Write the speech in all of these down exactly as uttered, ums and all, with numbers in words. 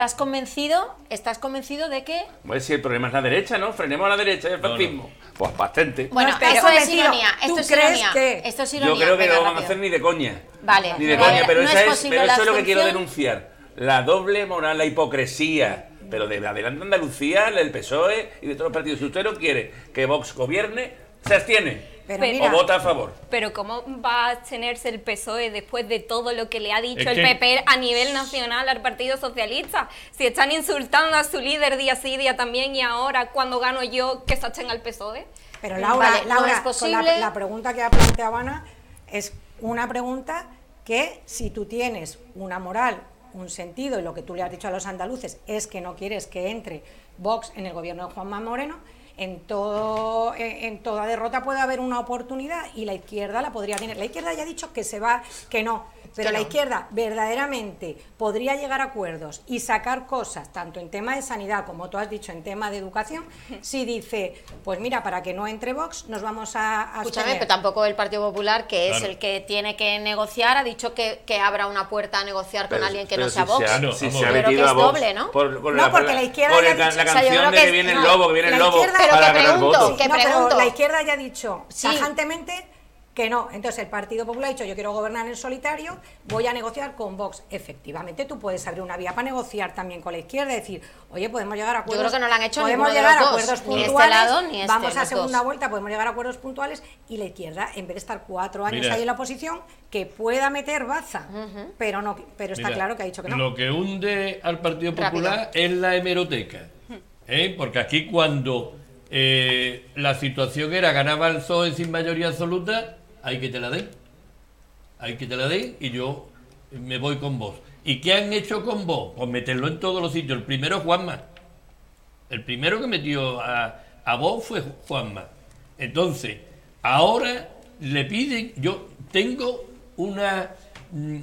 ¿Estás convencido, estás convencido de que...? Pues si el problema es la derecha, ¿no? Frenemos a la derecha y el fascismo. No, no. Pues bastante. Bueno, no eso es ironía. Esto es ironía. Que... Esto es ironía. Yo creo que Venga, no lo van rápido. a hacer ni de coña. Vale. Ni de no, coña, pero, no esa es, es, pero eso es lo que quiero abstención. denunciar. La doble moral, la hipocresía. Pero de Adelante Andalucía, del P S O E y de todos los partidos. Si usted no quiere que Vox gobierne, se abstiene. Pero Pero, mira, o vota a favor. Pero ¿cómo va a abstenerse el P S O E después de todo lo que le ha dicho Es el que... P P a nivel nacional al Partido Socialista? Si están insultando a su líder día sí, día también, y ahora cuando gano yo, que se echen al P S O E. Pero Laura, Vale, no Laura es con posible. la, la pregunta que ha planteado Ana es una pregunta que si tú tienes una moral, un sentido, y lo que tú le has dicho a los andaluces es que no quieres que entre Vox en el gobierno de Juanma Moreno, en, todo, en, en toda derrota puede haber una oportunidad y la izquierda la podría tener. La izquierda ya ha dicho que se va, que no, pero que la no. izquierda verdaderamente podría llegar a acuerdos y sacar cosas, tanto en tema de sanidad como tú has dicho en tema de educación, si dice, pues mira, para que no entre Vox nos vamos a, a Escúchame, abstener. pero tampoco el Partido Popular, que es Claro. el que tiene que negociar, ha dicho que, que abra una puerta a negociar con Pero- alguien que pero no sea si Vox. Se ha, No, si vamos se a ha ver. Yo creo metido que a es Vox doble, ¿no? Por, por No, la, porque por la izquierda por ya el- ha la, dicho- la o sea, yo canción creo de que que es- viene el no. lobo, que viene La el lobo izquierda- Pero para que ganar pregunto, votos. que No, pero pregunto. la izquierda ya ha dicho Sí. tajantemente que no. Entonces el Partido Popular ha dicho, yo quiero gobernar en solitario, voy a negociar con Vox. Efectivamente, tú puedes abrir una vía para negociar también con la izquierda, decir, oye, podemos llegar a Yo acuerdos. creo que no lo han hecho podemos ninguno de llegar los a dos, acuerdos ni este puntuales, lado ni este, vamos a los segunda dos. vuelta, podemos llegar a acuerdos puntuales y la izquierda, en vez de estar cuatro años Mira. ahí en la oposición, que pueda meter baza, pero no, pero está Mira, claro que ha dicho que no. Lo que hunde al Partido Rápido. Popular es la hemeroteca. ¿eh? Porque aquí cuando eh, la situación era ganaba el P S O E sin mayoría absoluta, hay que te la den. Hay que te la den y yo me voy con vos. ¿Y qué han hecho con vos? Pues meterlo en todos los sitios. El primero Juanma. El primero que metió a, a vos fue Juanma. Entonces, ahora le piden, yo tengo una... mm,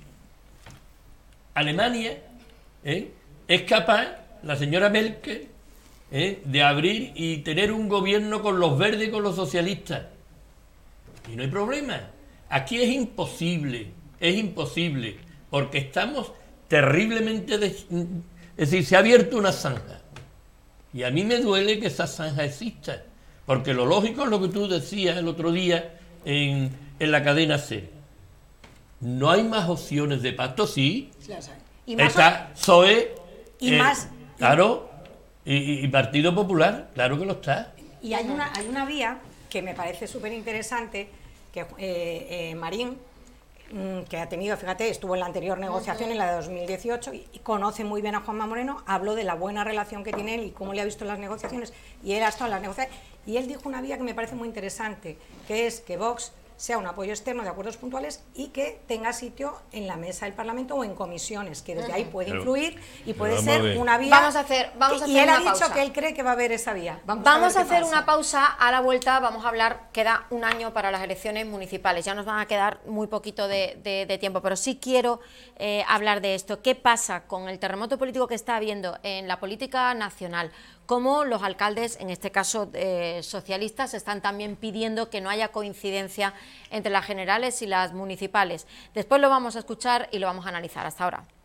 Alemania ¿eh? es capaz, la señora Merkel, ¿eh? de abrir y tener un gobierno con los verdes y con los socialistas. Y no hay problema. Aquí es imposible, es imposible, porque estamos terriblemente... des- Es decir, se ha abierto una zanja. Y a mí me duele que esa zanja exista, porque lo lógico es lo que tú decías el otro día en, en la cadena SER. No hay más opciones de pacto, sí. Y más Está P S O E, y más- claro, y, y Partido Popular, claro que lo está. Y hay una, hay una vía que me parece súper interesante, que eh, eh, Marín, mm, que ha tenido, fíjate, estuvo en la anterior negociación, en la de dos mil dieciocho, y, y conoce muy bien a Juanma Moreno, habló de la buena relación que tiene él y cómo le ha visto en las negociaciones, y él ha estado en las negociaciones, y él dijo una vía que me parece muy interesante, que es que Vox sea un apoyo externo de acuerdos puntuales y que tenga sitio en la mesa del Parlamento o en comisiones, que desde ahí puede Pero- influir y pero puede vamos a ser ver. una vía... Vamos a hacer- vamos a y hacer él ha una dicho pausa. que él cree que va a haber esa vía. Vamos, Vamos a ver qué hacer pasa. una pausa, a la vuelta vamos a hablar, queda un año para las elecciones municipales, ya nos van a quedar muy poquito de, de- de tiempo, pero sí quiero eh, hablar de esto. ¿Qué pasa con el terremoto político que está habiendo en la política nacional? Cómo los alcaldes, en este caso eh, socialistas, están también pidiendo que no haya coincidencia entre las generales y las municipales. Después lo vamos a escuchar y lo vamos a analizar. Hasta ahora.